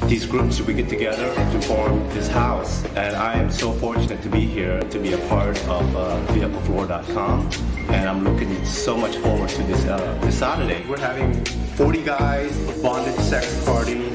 these groups, we get together to form this house. And I am so fortunate to be here, to be a part of BeUpTheFloor.com. And I'm looking so much forward to this Saturday. We're having 40 guys, bondage sex party.